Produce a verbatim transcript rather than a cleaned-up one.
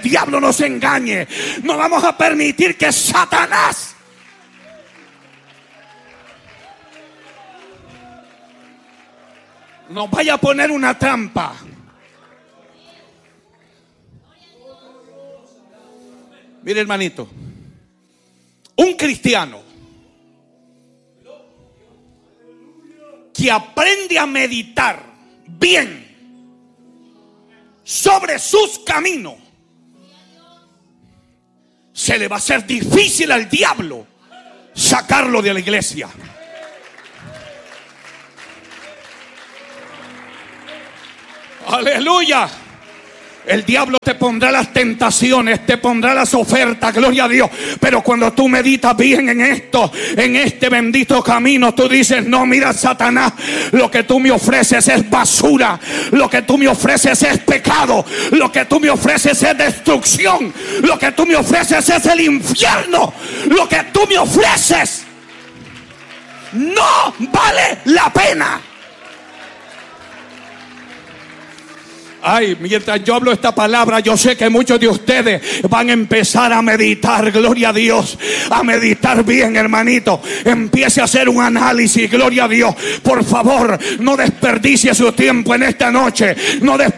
diablo nos engañe. No vamos a permitir que Satanás nos vaya a poner una trampa. Mire, hermanito, un cristiano que aprende a meditar bien sobre sus caminos, se le va a hacer difícil al diablo sacarlo de la iglesia. Aleluya. El diablo te pondrá las tentaciones, te pondrá las ofertas, gloria a Dios. Pero cuando tú meditas bien en esto, en este bendito camino, tú dices: no, mira, Satanás, lo que tú me ofreces es basura, lo que tú me ofreces es pecado, lo que tú me ofreces es destrucción, lo que tú me ofreces es el infierno, lo que tú me ofreces no vale la pena. Ay, mientras yo hablo esta palabra, yo sé que muchos de ustedes van a empezar a meditar, gloria a Dios, a meditar bien, hermanito. Empiece a hacer un análisis, gloria a Dios. Por favor, no desperdicie su tiempo en esta noche, no desperdicie